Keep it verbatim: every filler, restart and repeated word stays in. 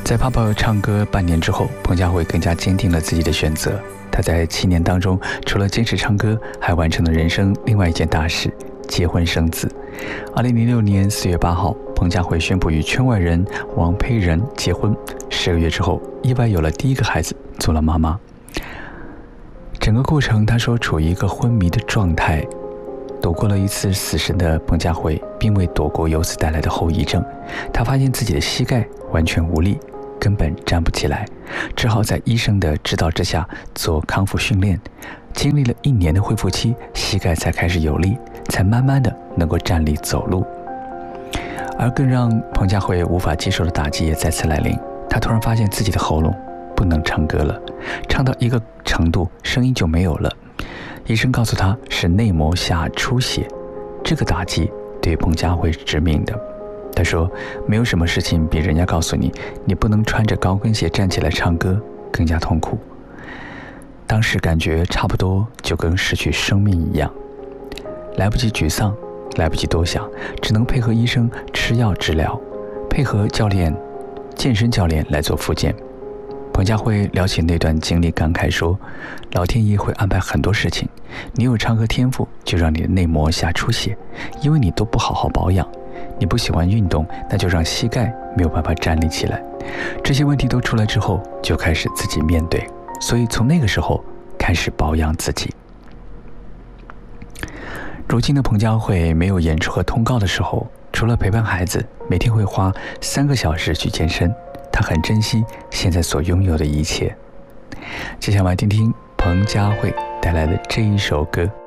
在泡泡唱歌半年之后，彭佳慧更加坚定了自己的选择。她在七年当中，除了坚持唱歌，还完成了人生另外一件大事——结婚生子。二零零六年四月八号，彭佳慧宣布与圈外人王佩仁结婚。十个月之后，意外有了第一个孩子，做了妈妈。整个过程，她说处于一个昏迷的状态。躲过了一次死神的彭佳慧，并未躲过由此带来的后遗症。她发现自己的膝盖完全无力，根本站不起来，只好在医生的指导之下做康复训练。经历了一年的恢复期，膝盖才开始有力，才慢慢的能够站立走路。而更让彭佳慧无法接受的打击也再次来临，她突然发现自己的喉咙不能唱歌了，唱到一个程度，声音就没有了。医生告诉她是内膜下出血，这个打击对彭佳慧是致命的。他说，没有什么事情比人家告诉你你不能穿着高跟鞋站起来唱歌更加痛苦。当时感觉差不多就跟失去生命一样，来不及沮丧，来不及多想，只能配合医生吃药治疗，配合教练健身教练来做复健。彭佳慧聊起那段经历，感慨说，老天爷会安排很多事情，你有唱歌天赋，就让你的内膜下出血，因为你都不好好保养。你不喜欢运动，那就让膝盖没有办法站立起来。这些问题都出来之后，就开始自己面对，所以从那个时候开始保养自己。如今的彭佳慧没有演出和通告的时候，除了陪伴孩子，每天会花三个小时去健身。她很珍惜现在所拥有的一切。接下来听听彭佳慧带来的这一首歌。